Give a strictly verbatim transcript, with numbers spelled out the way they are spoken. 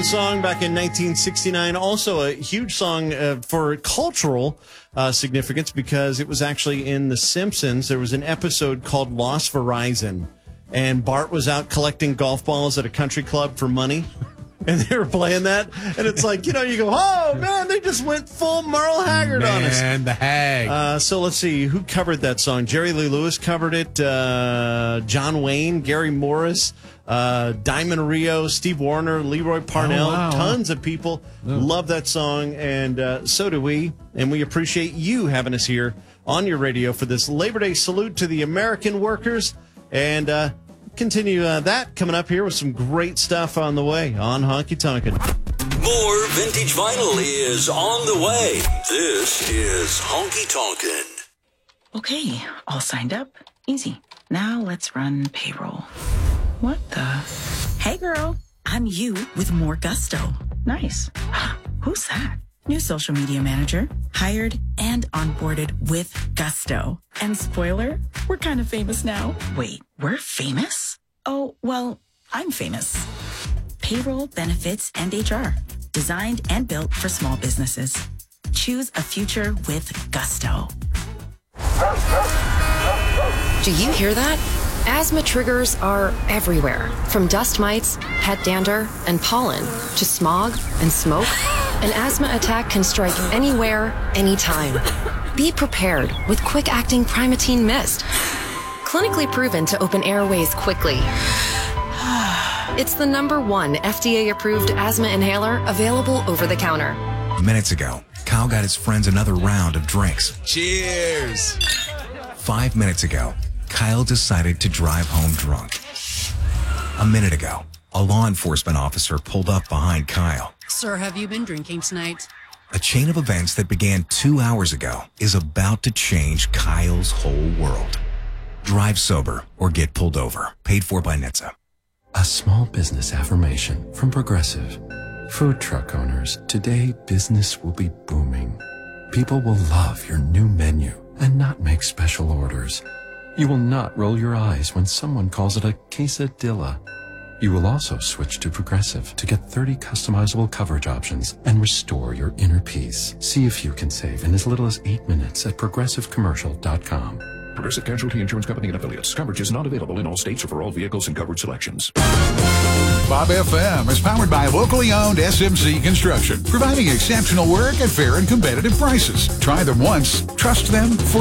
Song back in nineteen sixty-nine, also a huge song uh, for cultural uh, significance because it was actually in The Simpsons. There was an episode called Lost Verizon, and Bart was out collecting golf balls at a country club for money, and they were playing that, and it's like, you know, you go, oh, man, they just went full Merle Haggard man, on us. And the hag. Uh, so let's see, who covered that song? Jerry Lee Lewis covered it, uh, John Wayne, Gary Morris, Uh, Diamond Rio, Steve Wariner, Leroy Parnell, oh, wow. tons of people yeah. love that song, and uh, so do we. And we appreciate you having us here on your radio for this Labor Day salute to the American workers. And uh, continue uh, that coming up here with some great stuff on the way on Honky Tonkin'. More vintage vinyl is on the way. This is Honky Tonkin'. Okay, all signed up. Easy. Now let's run payroll. What the? Hey, girl. I'm you with more gusto. Nice. Who's that? New social media manager. Hired and onboarded with gusto. And spoiler, we're kind of famous now. Wait, we're famous? Oh, well, I'm famous. Payroll, benefits, and H R. Designed and built for small businesses. Choose a future with gusto. Do you hear that? Asthma triggers are everywhere, from dust mites, pet dander, and pollen, to smog and smoke. An asthma attack can strike anywhere, anytime. Be prepared with quick-acting Primatene Mist. Clinically proven to open airways quickly. It's the number one F D A-approved asthma inhaler available over the counter. Minutes ago, Kyle got his friends another round of drinks. Cheers. Five minutes ago, Kyle decided to drive home drunk. A minute ago, a law enforcement officer pulled up behind Kyle. Sir, have you been drinking tonight? A chain of events that began two hours ago is about to change Kyle's whole world. Drive sober or get pulled over. Paid for by N H T S A. A small business affirmation from Progressive. Food truck owners, today business will be booming. People will love your new menu and not make special orders. You will not roll your eyes when someone calls it a quesadilla. You will also switch to Progressive to get thirty customizable coverage options and restore your inner peace. See if you can save in as little as eight minutes at progressive commercial dot com. Progressive Casualty Insurance Company and Affiliates. Coverage is not available in all states or for all vehicles and coverage selections. Bob F M is powered by locally owned S M C Construction, providing exceptional work at fair and competitive prices. Try them once, trust them for